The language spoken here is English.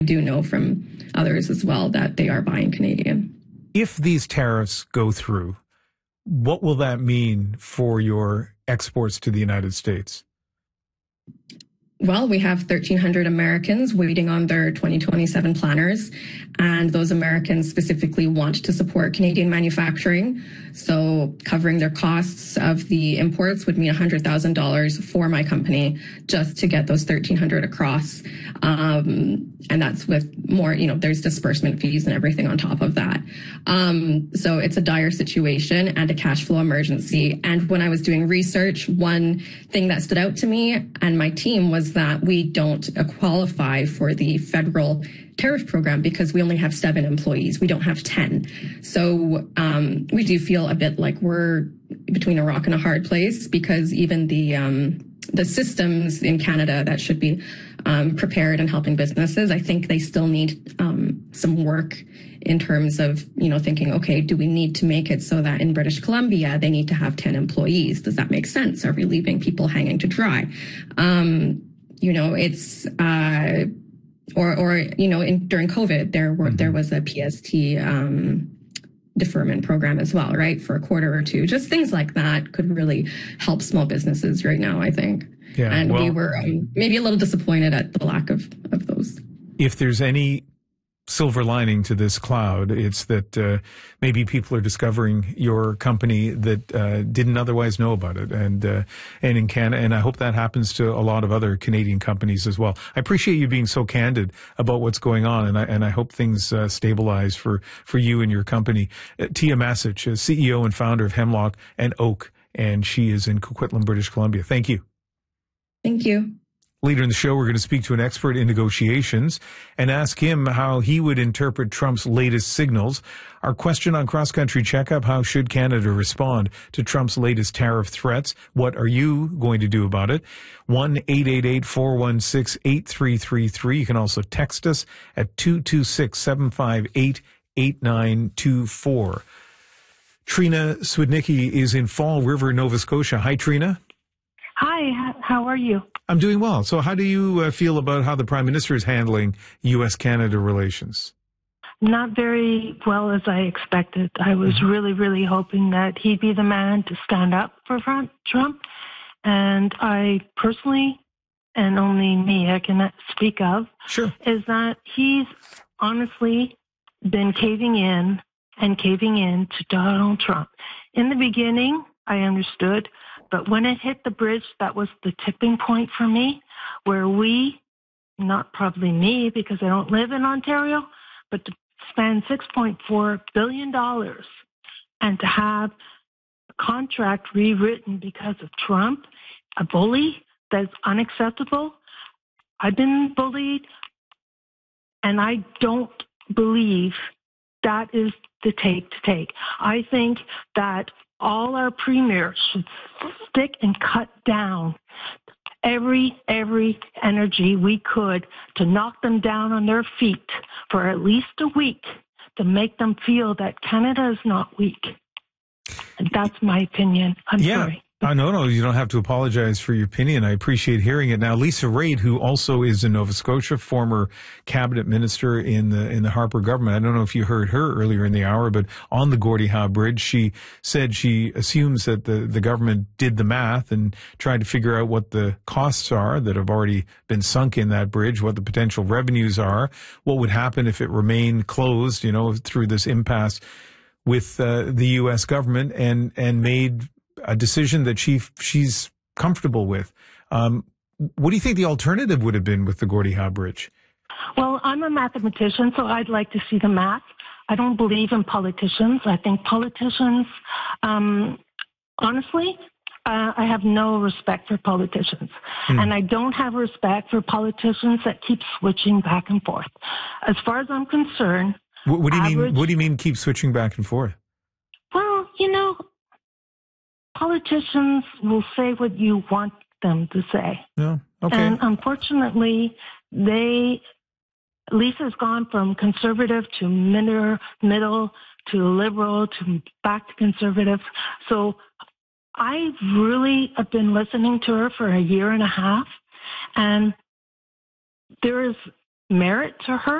do know from others as well that they are buying Canadian. If these tariffs go through, what will that mean for your exports to the United States? Well, we have 1,300 Americans waiting on their 2027 planners, and those Americans specifically want to support Canadian manufacturing. So covering their costs of the imports would mean $100,000 for my company just to get those 1,300 across. And that's with more, there's disbursement fees and everything on top of that. So it's a dire situation and a cash flow emergency. And when I was doing research, one thing that stood out to me and my team was that we don't qualify for the federal tariff program because we only have 7 employees. We don't have 10. So we do feel a bit like we're between a rock and a hard place, because even the systems in Canada that should be prepared and helping businesses, I think they still need some work in terms of, thinking, okay, do we need to make it so that in British Columbia, they need to have 10 employees? Does that make sense? Are we leaving people hanging to dry? It's, during COVID, there was a PST deferment program as well, right? For a quarter or two, just things like that could really help small businesses right now, I think. Yeah, and we were maybe a little disappointed at the lack of those. If there's any silver lining to this cloud, it's that maybe people are discovering your company that didn't otherwise know about it, and in Canada, and I hope that happens to a lot of other Canadian companies as well. I appreciate you being so candid about what's going on, and I hope things stabilize for you and your company. Tia Masich, CEO and founder of Hemlock and Oak, and she is in Coquitlam, British Columbia. Thank you. Thank you. Later in the show, we're going to speak to an expert in negotiations and ask him how he would interpret Trump's latest signals. Our question on Cross Country Checkup: how should Canada respond to Trump's latest tariff threats? What are you going to do about it? 1-888-416-8333. You can also text us at 226-758-8924. Trina Swidnicki is in Fall River, Nova Scotia. Hi, Trina. Hi, how are you? I'm doing well. So how do you feel about how the Prime Minister is handling U.S.-Canada relations? Not very well, as I expected. I was really, really hoping that he'd be the man to stand up for Trump. And I personally, and only me I can speak of, sure, is that he's honestly been caving in to Donald Trump. In the beginning, I understood. But when it hit the bridge, that was the tipping point for me, where we, not probably me because I don't live in Ontario, but to spend $6.4 billion and to have a contract rewritten because of Trump, a bully, that's unacceptable. I've been bullied, and I don't believe that is the take to take. I think that all our premiers should stick and cut down every energy we could to knock them down on their feet for at least a week to make them feel that Canada is not weak. And that's my opinion. I'm sorry. No, you don't have to apologize for your opinion. I appreciate hearing it. Now, Lisa Raitt, who also is in Nova Scotia, former cabinet minister in the Harper government. I don't know if you heard her earlier in the hour, but on the Gordie Howe Bridge, she said she assumes that the government did the math and tried to figure out what the costs are that have already been sunk in that bridge, what the potential revenues are, what would happen if it remained closed, through this impasse with the U.S. government, and made a decision that she's comfortable with. What do you think the alternative would have been with the Gordie Howe Bridge? Well, I'm a mathematician, so I'd like to see the math. I don't believe in politicians. I think politicians, honestly, I have no respect for politicians. And I don't have respect for politicians that keep switching back and forth. As far as I'm concerned... What do you mean? What do you mean keep switching back and forth? Well, politicians will say what you want them to say. Yeah, okay. And unfortunately, Lisa's gone from conservative to middle to liberal to back to conservative. So I really have been listening to her for a year and a half, and there is merit to her.